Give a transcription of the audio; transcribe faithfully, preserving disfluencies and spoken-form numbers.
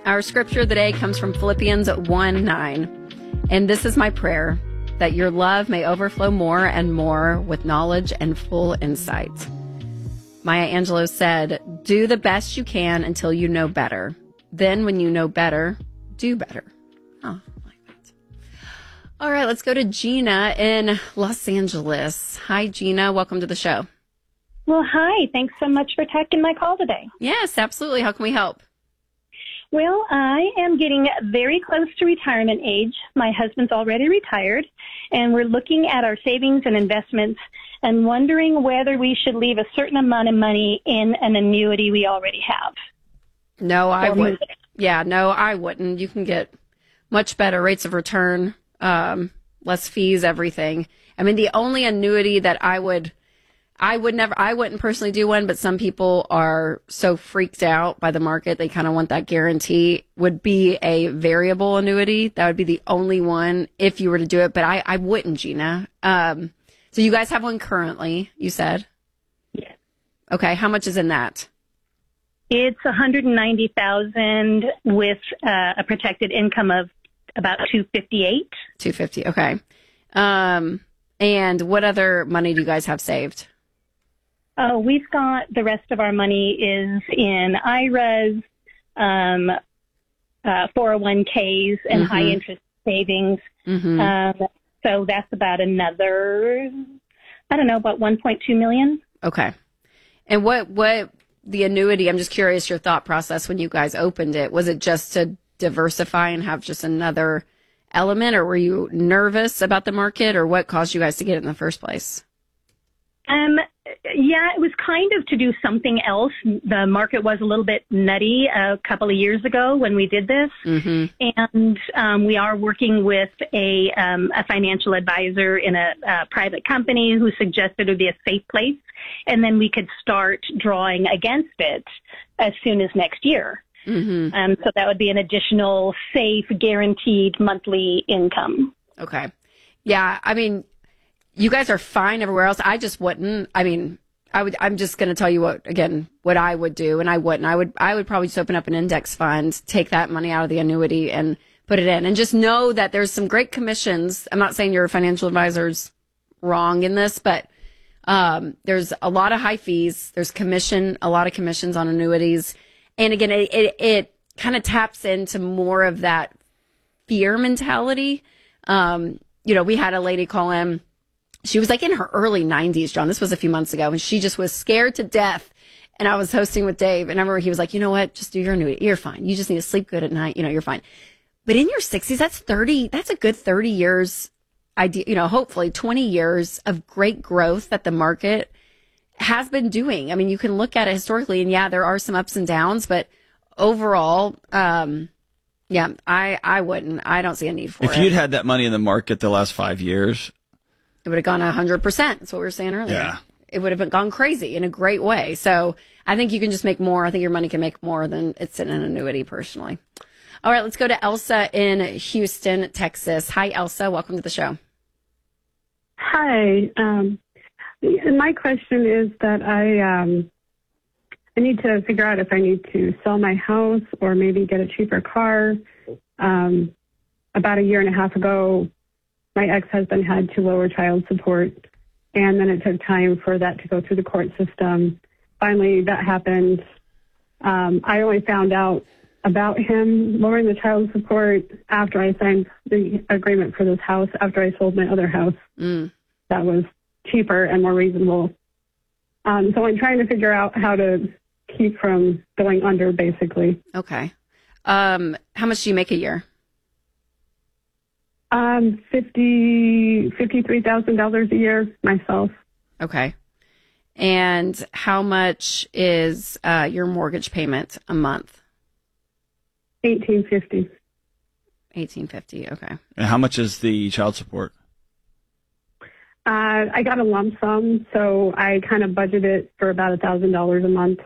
Our scripture of the day comes from Philippians one nine. And this is my prayer, that your love may overflow more and more with knowledge and full insight. Maya Angelou said, do the best you can until you know better. Then when you know better, do better. Oh, I like that. All right, let's go to Gina in Los Angeles. Hi, Gina. Welcome to the show. Well, hi. Thanks so much for taking my call today. Yes, absolutely. How can we help? Well, I am getting very close to retirement age. My husband's already retired, and we're looking at our savings and investments and wondering whether we should leave a certain amount of money in an annuity we already have. No, I wouldn't. Yeah, no, I wouldn't. You can get much better rates of return, um, less fees, everything. I mean, the only annuity that I would I would never, I wouldn't personally do one, but some people are so freaked out by the market, they kind of want that guarantee, would be a variable annuity. That would be the only one if you were to do it, but I, I wouldn't, Gina. Um, so you guys have one currently, you said? Yes. Okay. How much is in that? It's one hundred ninety thousand dollars with uh, a protected income of about two hundred fifty-eight thousand dollars. two hundred fifty thousand dollars. Okay. Um, and what other money do you guys have saved? Oh, we've got the rest of our money is in I R As, um, uh, four oh one k's, and mm-hmm. high interest savings. Mm-hmm. Um, so that's about another, I don't know, about one point two million. Okay. And what, what the annuity, I'm just curious your thought process when you guys opened it. Was it just to diversify and have just another element, or were you nervous about the market, or what caused you guys to get it in the first place? Um, yeah, it was kind of to do something else. The market was a little bit nutty a couple of years ago when we did this. Mm-hmm. And um, we are working with a, um, a financial advisor in a, a private company who suggested it would be a safe place. And then we could start drawing against it as soon as next year. Mm-hmm. Um, so that would be an additional safe, guaranteed monthly income. Okay. Yeah, I mean, you guys are fine everywhere else. I just wouldn't. I mean, I would, I'm just going to tell you what, again, what I would do, and I wouldn't. I would, I would probably just open up an index fund, take that money out of the annuity and put it in, and just know that there's some great commissions. I'm not saying your financial advisor's wrong in this, but um, there's a lot of high fees. There's commission, a lot of commissions on annuities. And again, it, it, it kind of taps into more of that fear mentality. Um, you know, we had a lady call in. She was like in her early nineties, John. This was a few months ago, and she just was scared to death. And I was hosting with Dave, and I remember he was like, you know what? Just do your annuity. You're fine. You just need to sleep good at night. You know, you're fine. But in your sixties, that's thirty, that's a good thirty years, idea, you know, hopefully twenty years of great growth that the market has been doing. I mean, you can look at it historically, and yeah, there are some ups and downs, but overall, um, yeah, I, I wouldn't. I don't see a need for if it. If you'd had that money in the market the last five years, it would have gone one hundred percent. That's what we were saying earlier. Yeah. It would have gone crazy in a great way. So I think you can just make more. I think your money can make more than it's in an annuity, personally. All right, let's go to Elsa in Houston, Texas. Hi, Elsa. Welcome to the show. Hi. Um, my question is that I um, I need to figure out if I need to sell my house or maybe get a cheaper car. Um, about a year and a half ago, my ex-husband had to lower child support, and then it took time for that to go through the court system. Finally, that happened. Um, I only found out about him lowering the child support after I signed the agreement for this house, after I sold my other house. Mm. That was cheaper and more reasonable. Um, so I'm trying to figure out how to keep from going under, basically. Okay. Um, how much do you make a year? Um, fifty, fifty-three thousand dollars a year myself. Okay. And how much is uh, your mortgage payment a month? Eighteen fifty. Eighteen fifty. Okay. And how much is the child support? Uh, I got a lump sum, so I kind of budgeted for about a thousand dollars a month.